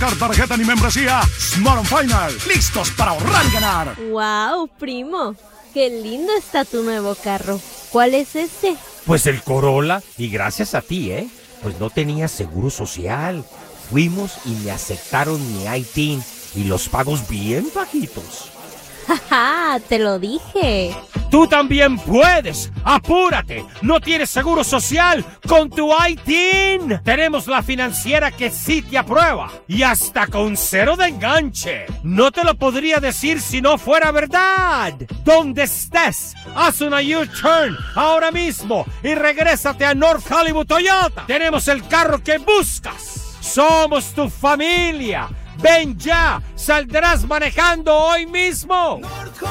Tarjeta ni membresía. Smart on Final. Listos para ahorrar y ganar. ¡Wow, primo! ¡Qué lindo está tu nuevo carro! ¿Cuál es este? Pues el Corolla. Y gracias a ti, pues no tenía seguro social. Fuimos y me aceptaron mi ITIN y los pagos bien bajitos. ¡Ja! Te lo dije. ¡Tú también puedes! ¡Apúrate! ¿No tienes seguro social con tu ITIN? Tenemos la financiera que sí te aprueba y hasta con 0 de enganche. No te lo podría decir si no fuera verdad. Donde estés, haz una U-turn ahora mismo y regrésate a North Hollywood Toyota. Tenemos el carro que buscas. Somos tu familia. Ven ya, saldrás manejando hoy mismo.